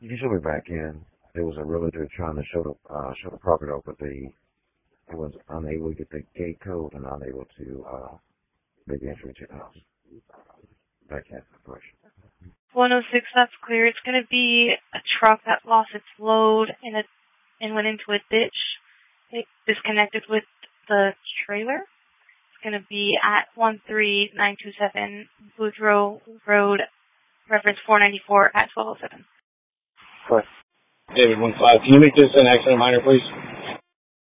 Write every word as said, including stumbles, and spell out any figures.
You can show me back in. There was a realtor trying to show the uh, show the property over, but they I was unable to get the gate code and unable to uh, make the entry to the house. Back in the question. one oh six, that's clear. It's going to be a truck that lost its load and it and went into a ditch. It disconnected with the trailer. It's going to be at one three nine two seven Boudreaux Road, reference four ninety-four at twelve oh seven. What? David one five. Can you make this an accident minor, please?